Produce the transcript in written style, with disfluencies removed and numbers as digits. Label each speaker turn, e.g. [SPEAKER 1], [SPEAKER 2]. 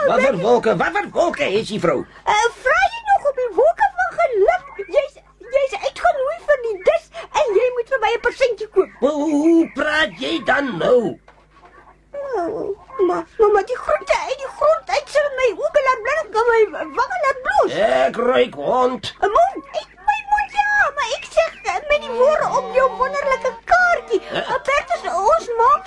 [SPEAKER 1] Wat vir wolke is die vrou?
[SPEAKER 2] Vra jy nog op die wolke van geluk? Jy's uitgenooi vir die dis en jy moet vir my 'n persentjie koop.
[SPEAKER 1] Hoe praat jy dan nou?
[SPEAKER 2] Maar die groente uit die grond uit sal my oë laat blink en my wange laat bloos.
[SPEAKER 1] Ek ruik hond.
[SPEAKER 2] 'n Mond? My mond ja, maar ek sê met die woorde op jou wonderlike kaartjie. Bertus, ons maak